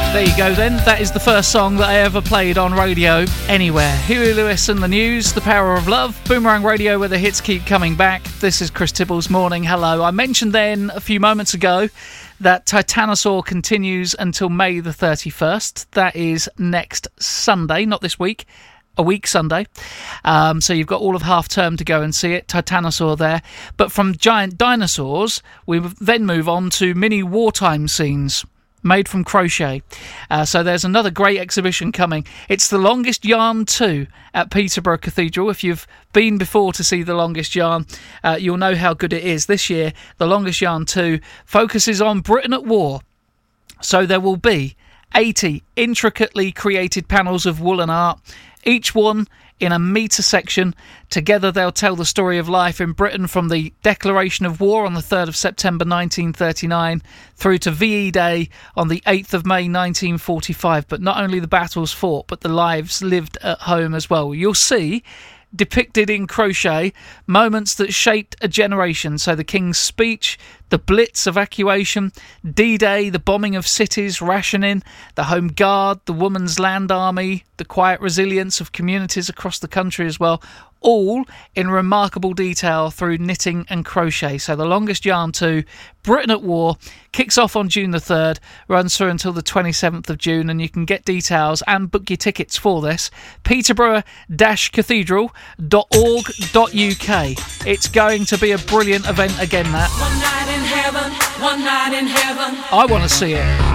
There you go then, that is the first song that I ever played on radio anywhere. Huey Lewis and the News, The Power of Love, Boomerang Radio where the hits keep coming back. This is Chris Tibble's Morning Hello. I mentioned then a few moments ago that Titanosaur continues until May the 31st. That is next Sunday, not this week. A week Sunday. So you've got all of half term to go and see it. Titanosaur there. But from giant dinosaurs, we then move on to mini wartime scenes made from crochet. So there's another great exhibition coming. It's The Longest Yarn 2 at Peterborough Cathedral. If you've been before to see The Longest Yarn, you'll know how good it is. This year, The Longest Yarn 2 focuses on Britain at war. So there will be 80 intricately created panels of woolen art, each one in a metre section. Together they'll tell the story of life in Britain from the declaration of war on the 3rd of September 1939 through to VE Day on the 8th of May 1945. But not only the battles fought, but the lives lived at home as well. You'll see, depicted in crochet, moments that shaped a generation. So the King's Speech, the Blitz evacuation, D-Day, the bombing of cities, rationing, the Home Guard, the Women's Land Army, the quiet resilience of communities across the country as well, all in remarkable detail through knitting and crochet. So The Longest Yarn 2, Britain at War, kicks off on June the 3rd, runs through until the 27th of June, and you can get details and book your tickets for this, peterborough-cathedral.org.uk. It's going to be a brilliant event again, that. One night in heaven, one night in heaven. I want to see it.